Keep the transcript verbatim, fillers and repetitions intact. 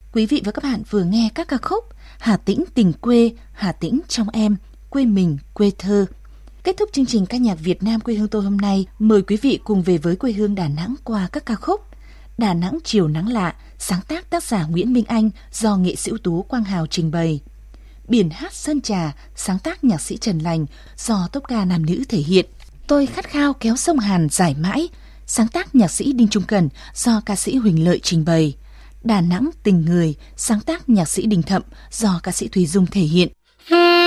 Quý vị và các bạn vừa nghe các ca khúc Hà Tĩnh tình quê, Hà Tĩnh trong em, quê mình, quê thơ. Kết thúc chương trình ca nhạc Việt Nam quê hương tôi hôm nay, mời quý vị cùng về với quê hương Đà Nẵng qua các ca khúc Đà Nẵng chiều nắng lạ, sáng tác tác giả Nguyễn Minh Anh do nghệ sĩ ưu tú Quang Hào trình bày. Biển hát Sơn Trà, sáng tác nhạc sĩ Trần Lành do tốp ca nam nữ thể hiện. Tôi khát khao kéo sông Hàn dài mãi, sáng tác nhạc sĩ Đinh Trung Cẩn do ca sĩ Huỳnh Lợi trình bày. Đà Nẵng tình người, sáng tác nhạc sĩ Đình Thậm do ca sĩ Thùy Dung thể hiện.